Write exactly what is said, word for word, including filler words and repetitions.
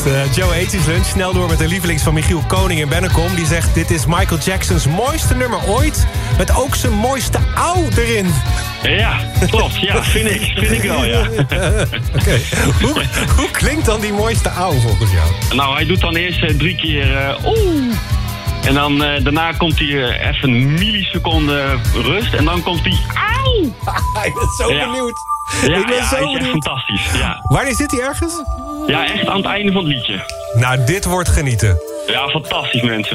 Uh, Joe Ethies Lunch, snel door met de lievelings van Michiel Koning in Bennekom. Die zegt, dit is Michael Jacksons mooiste nummer ooit. Met ook zijn mooiste auw erin. Ja, klopt. Ja, vind ik, vind ik wel, ja. uh, okay. hoe, hoe klinkt dan die mooiste auw volgens jou? Nou, hij doet dan eerst uh, drie keer uh, oeh. En dan uh, daarna komt hij uh, even een milliseconde rust. En dan komt hij auw. Ik ben zo ja. benieuwd. Ja, ik ben ja zo hij is benieuwd. echt fantastisch. Ja. Wanneer zit hij ergens? Ja, echt aan het einde van het liedje. Nou, dit wordt genieten. Ja, fantastisch mensen.